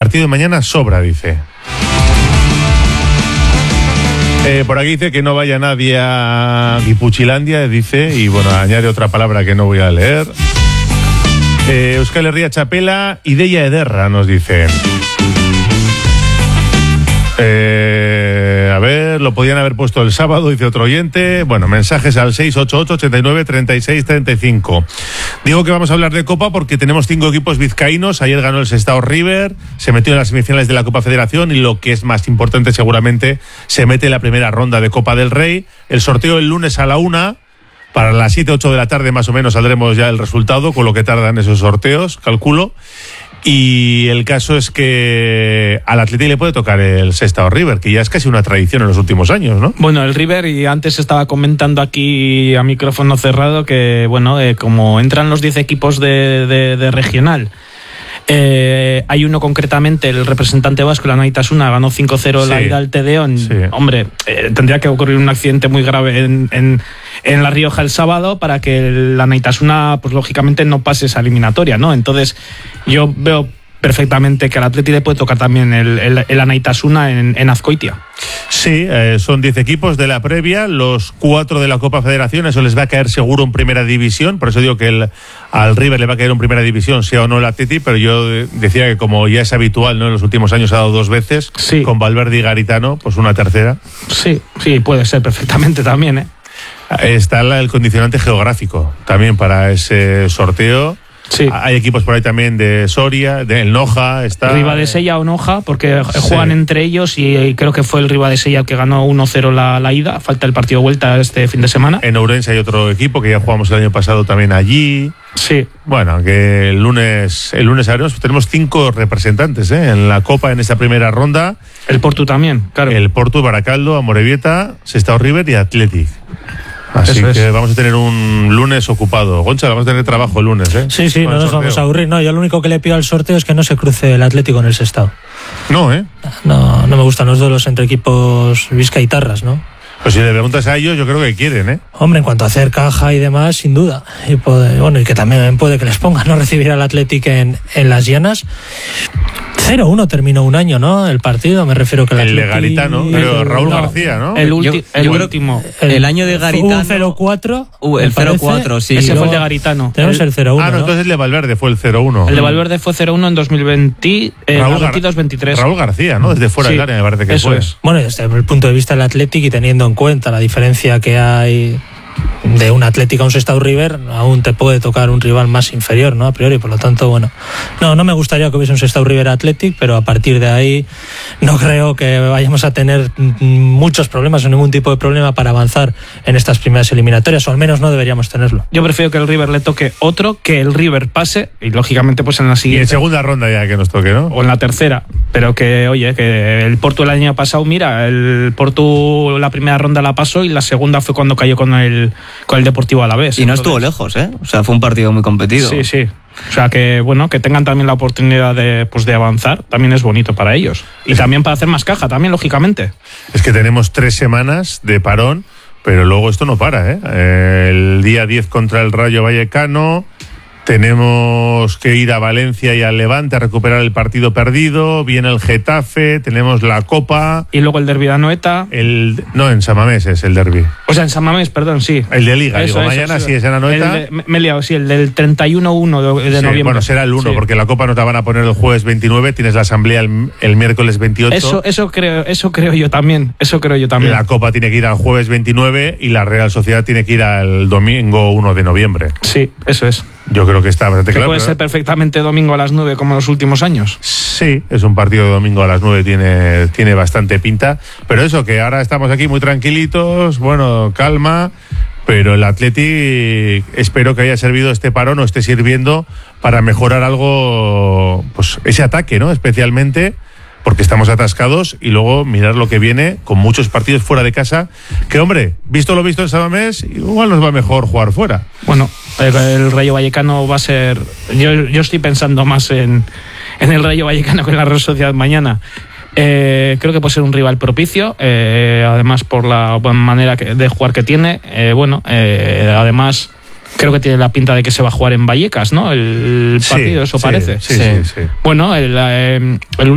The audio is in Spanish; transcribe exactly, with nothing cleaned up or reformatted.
partido de mañana sobra, dice. Eh, por aquí dice que no vaya nadie a Guipuchilandia, dice, y bueno, añade otra palabra que no voy a leer. Eh, Euskal Herria Chapela, Ideia Ederra, nos dice. Eh, a ver, lo podían haber puesto el sábado, dice otro oyente. Bueno, mensajes al seis ocho ocho, ochenta y nueve, treinta y seis, treinta y cinco. Digo que vamos a hablar de Copa porque tenemos cinco equipos vizcaínos. Ayer ganó el Sestao River, se metió en las semifinales de la Copa Federación y lo que es más importante seguramente, se mete en la primera ronda de Copa del Rey. El sorteo el lunes a la una. Para las siete, ocho de la tarde más o menos saldremos ya el resultado, con lo que tardan esos sorteos, calculo. Y el caso es que al Athletic le puede tocar el Sestao River, que ya es casi una tradición en los últimos años, ¿no? Bueno, el River, y antes estaba comentando aquí a micrófono cerrado que, bueno, eh, como entran los diez equipos de, de, de regional, eh, hay uno concretamente, el representante vasco, el Anaitasuna, ganó cinco cero sí, la ida al Tedeón. Sí. Hombre, eh, tendría que ocurrir un accidente muy grave en, en, en La Rioja el sábado para que el Anaitasuna, pues lógicamente, no pase esa eliminatoria, ¿no? Entonces, yo veo perfectamente que al Athletic le puede tocar también el, el, el Anaitasuna en, en Azkoitia. Sí, eh, son diez equipos de la previa, los cuatro de la Copa Federación, eso les va a caer seguro en Primera División, por eso digo que el, al River le va a caer en Primera División, sea o no el Athletic, pero yo decía que como ya es habitual, ¿no? En los últimos años ha dado dos veces, sí, con Valverde y Garitano, pues una tercera. Sí, sí, puede ser perfectamente también, ¿eh? Está el condicionante geográfico también para ese sorteo. Sí. Hay equipos por ahí también de Soria, de el Noja, está Ribadesella o Noja, porque juegan sí. entre ellos, y creo que fue el Ribadesella el que ganó uno cero la, la ida. Falta el partido de vuelta este fin de semana. En Ourense hay otro equipo que ya jugamos el año pasado también allí. Sí. Bueno, que el lunes el lunes haremos, tenemos cinco representantes ¿eh? en la Copa en esta primera ronda. El Portu también, claro. El Portu, Baracaldo, Amorebieta, Sestao River y Athletic. Así Eso que es. Vamos a tener un lunes ocupado. Goncha, vamos a tener trabajo el lunes, ¿eh? Sí, sí, no nos vamos a aburrir. No, yo lo único que le pido al sorteo es que no se cruce el Atlético con el Sestao. No, ¿eh? No, no me gustan los duelos entre equipos vizcaitarras, ¿no? Pues si le preguntas a ellos, yo creo que quieren, ¿eh? Hombre, en cuanto a hacer caja y demás, sin duda. Y puede, bueno, y que también puede que les pongan, ¿no? Recibir al Athletic en, en las llanas. cero uno terminó un año, ¿no? El partido, me refiero que el El de Garitano, pero Raúl no, García, ¿no? El, ulti, el yo, último. El, el año de Garitano. Un cero cuatro. Uh, el cero cuatro, sí. Ese fue el de Garitano. Tenemos el, el cero uno. Ah, no, ¿no? entonces el de Valverde fue el cero uno. El de Valverde fue cero uno en dos mil veinte, eh, Raúl veintidós veintitrés. Raúl García, ¿no? Desde fuera sí, del área, me parece que eso fue. Es. Bueno, desde el punto de vista del Athletic y teniendo en cuenta la diferencia que hay de un Atlético a un Sestao River, aún te puede tocar un rival más inferior, ¿no? A priori, por lo tanto, bueno, no, no me gustaría que hubiese un Sestao River Athletic, pero a partir de ahí no creo que vayamos a tener muchos problemas o ningún tipo de problema para avanzar en estas primeras eliminatorias, o al menos no deberíamos tenerlo. Yo prefiero que el River le toque otro, que el River pase, y lógicamente pues en la siguiente. Y en segunda ronda ya que nos toque, ¿no? O en la tercera, pero que, oye, que el Porto el año pasado, mira, el Porto la primera ronda la pasó y la segunda fue cuando cayó con el con el Deportivo Alavés. Y no estuvo lejos, ¿eh? O sea, fue un partido muy competido. Sí, sí. O sea, que bueno, que tengan también la oportunidad de, pues, de avanzar, también es bonito para ellos. Y sí. también para hacer más caja, también, lógicamente. Es que tenemos tres semanas de parón, pero luego esto no para, ¿eh? El día diez contra el Rayo Vallecano. Tenemos que ir a Valencia y al Levante a recuperar el partido perdido. Viene el Getafe, tenemos la Copa. Y luego el derbi de Anoeta. El, no, en San Mamés es el derbi. O sea, en San Mamés, perdón, sí. El de Liga, eso, digo, eso, mañana eso, sí es en Anoeta. De, me, me he liado, sí, el del treinta y uno uno de, de sí, noviembre. Bueno, será el uno, sí. porque la Copa no te van a poner el jueves veintinueve, tienes la asamblea el, el miércoles veintiocho. Eso, eso, creo, eso creo yo también, eso creo yo también. La Copa tiene que ir al jueves veintinueve y la Real Sociedad tiene que ir al domingo uno de noviembre. Sí, eso es. Yo creo que está bastante que claro. Puede ser perfectamente domingo a las nueve como en los últimos años. Sí, es un partido de domingo a las nueve, tiene, tiene bastante pinta. Pero eso, que ahora estamos aquí muy tranquilitos, bueno, calma, pero el Athletic espero que haya servido este parón o esté sirviendo para mejorar algo, pues ese ataque, ¿no? Especialmente porque estamos atascados y luego mirar lo que viene con muchos partidos fuera de casa, que hombre, visto lo visto en San Mamés, igual nos va mejor jugar fuera. Bueno, el, el Rayo Vallecano va a ser, yo, yo estoy pensando más en, en el Rayo Vallecano que en la Real Sociedad mañana. Eh, creo que puede ser un rival propicio, eh, además por la buena manera que, de jugar que tiene, eh, bueno, eh, además creo que tiene la pinta de que se va a jugar en Vallecas, ¿no? El partido, sí, eso sí, parece. Sí, sí, sí, sí. Bueno, el, eh, el